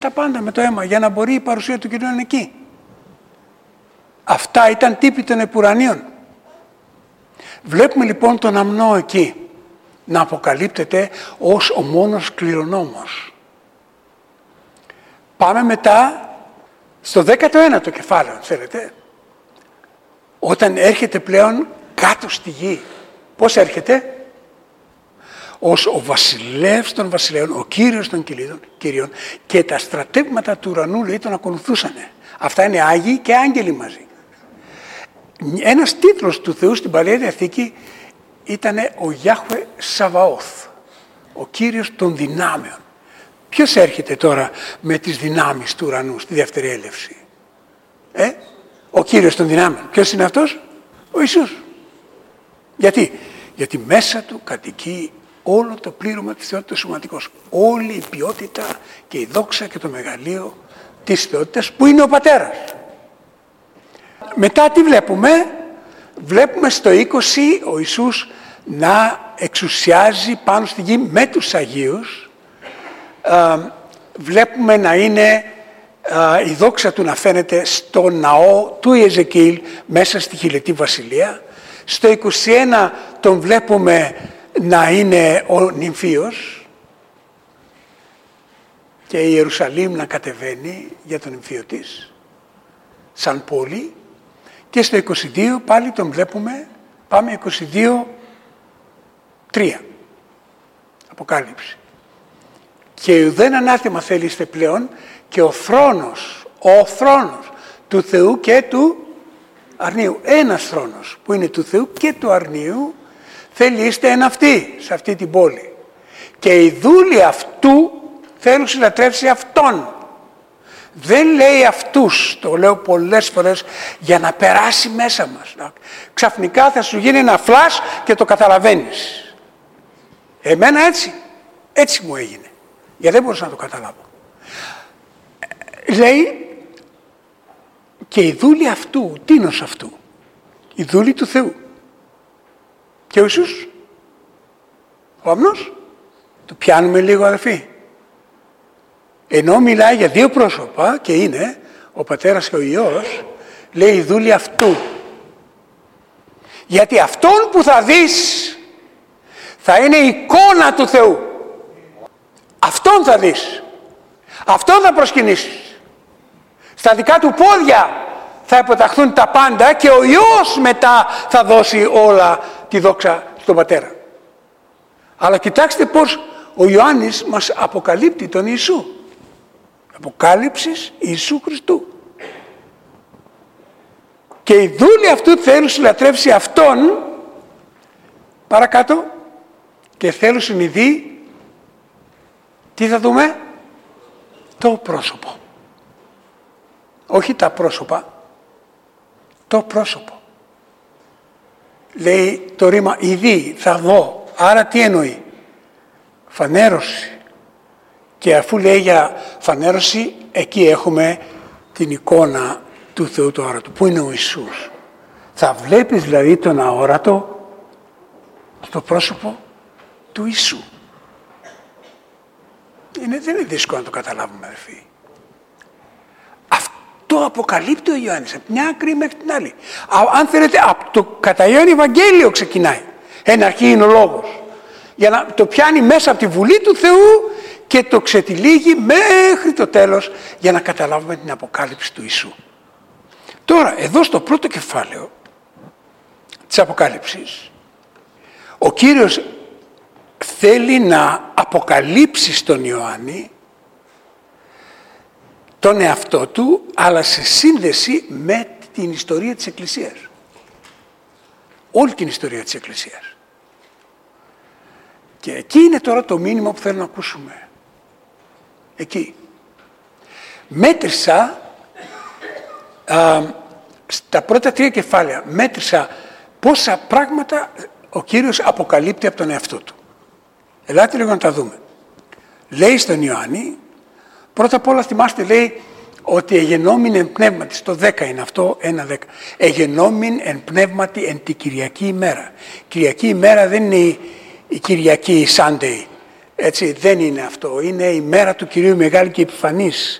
τα πάντα με το αίμα για να μπορεί η παρουσία του Κυρίου να είναι εκεί. Αυτά ήταν τύποι των επουρανίων. Βλέπουμε λοιπόν τον αμνό εκεί να αποκαλύπτεται ως ο μόνος κληρονόμος. Πάμε μετά στο 19ο κεφάλαιο, θέλετε, όταν έρχεται πλέον κάτω στη γη. Πώς έρχεται? Ως ο βασιλεύς των βασιλέων, ο κύριος των κυρίων, και τα στρατεύματα του ουρανού, λέει, τον ακολουθούσανε. Αυτά είναι άγιοι και άγγελοι μαζί. Ένας τίτλος του Θεού στην Παλαιά Διαθήκη ήταν ο Γιάχβε Σαβαώθ, ο κύριος των δυνάμεων. Ποιος έρχεται τώρα με τις δυνάμεις του ουρανού στη δεύτερη έλευση? Ο κύριος των δυνάμεων. Ποιος είναι αυτός? Ο Ιησούς. Γιατί? Γιατί μέσα του κατοικεί όλο το πλήρωμα της θεότητας σωματικός. Όλη η ποιότητα και η δόξα και το μεγαλείο της θεότητας που είναι ο Πατέρας. Μετά τι βλέπουμε? Βλέπουμε στο 20 ο Ιησούς να εξουσιάζει πάνω στη γη με τους Αγίους. Βλέπουμε να είναι η δόξα του να φαίνεται στο ναό του Ιεζεκίλ μέσα στη Χιλετή Βασιλεία. Στο 21 τον βλέπουμε να είναι ο νυμφίος και η Ιερουσαλήμ να κατεβαίνει για τον νυμφίο της σαν πόλη. Και στο 22 πάλι τον βλέπουμε, πάμε 22:3, Αποκάλυψη. Και ουδέν ανάθεμα θέλεστε πλέον, και ο θρόνος του Θεού και του αρνίου. Ένας θρόνος που είναι του Θεού και του αρνίου θέλεστε εν αυτή, σε αυτή την πόλη. Και οι δούλοι αυτού θέλουν συλλατρεύσει αυτόν. Δεν λέει αυτούς, το λέω πολλές φορές για να περάσει μέσα μας. Ξαφνικά θα σου γίνει ένα φλας και το καταλαβαίνεις. Εμένα έτσι μου έγινε. Γιατί δεν μπορούσα να το καταλάβω. Λέει και οι δούλοι αυτού, τίνος αυτού, οι δούλοι του Θεού. Και ο Ιησούς, ο αμνός, το πιάνουμε λίγο αδελφοί. Ενώ μιλάει για δύο πρόσωπα και είναι ο Πατέρας και ο Υιός, λέει οι δούλοι αυτού. Γιατί αυτόν που θα δεις θα είναι η εικόνα του Θεού. Αυτόν θα δεις. Αυτόν θα προσκυνήσεις. Στα δικά του πόδια θα υποταχθούν τα πάντα και ο Υιός μετά θα δώσει όλα τη δόξα στον Πατέρα. Αλλά κοιτάξτε πως ο Ιωάννης μας αποκαλύπτει τον Ιησού. Αποκάλυψης Ιησού Χριστού. Και οι δούλοι αυτού θέλουν συλλατρεύσει αυτόν, παρακάτω, και θέλουν συνειδεί, τι θα δούμε? Το πρόσωπο. Όχι τα πρόσωπα, το πρόσωπο. Λέει το ρήμα «ηδεί», θα δω. Άρα τι εννοεί? Φανέρωση. Και αφού λέει για φανέρωση, εκεί έχουμε την εικόνα του Θεού του αόρατου. Πού είναι ο Ιησούς? Θα βλέπεις δηλαδή τον αόρατο στο πρόσωπο του Ιησού. Δεν είναι δύσκολο να το καταλάβουμε, αδελφοί. Αυτό αποκαλύπτει ο Ιωάννης από μια άκρη μέχρι την άλλη. Αν θέλετε, από το κατά Ιωάννη Ευαγγέλιο ξεκινάει. Εν αρχή είναι ο λόγος. Για να το πιάνει μέσα από τη Βουλή του Θεού και το ξετυλίγει μέχρι το τέλος για να καταλάβουμε την αποκάλυψη του Ιησού. Τώρα, εδώ στο πρώτο κεφάλαιο της Αποκάλυψης, ο Κύριος θέλει να αποκαλύψει στον Ιωάννη τον εαυτό του, αλλά σε σύνδεση με την ιστορία της Εκκλησίας. Όλη την ιστορία της Εκκλησίας. Και εκεί είναι τώρα το μήνυμα που θέλω να ακούσουμε. Εκεί. Μέτρησα στα πρώτα 3 κεφάλαια, μέτρησα πόσα πράγματα ο Κύριος αποκαλύπτει από τον εαυτό του. Ελάτε λίγο να τα δούμε. Λέει στον Ιωάννη, πρώτα απ' όλα θυμάστε, λέει ότι εγενόμην εν πνεύματι, στο 10 είναι αυτό, 1-10. Εγενόμην εν πνεύματι εν τη Κυριακή ημέρα. Κυριακή ημέρα δεν είναι η Κυριακή Sunday, Έτσι, δεν είναι αυτό. Είναι η μέρα του Κυρίου Μεγάλη και Επιφανής.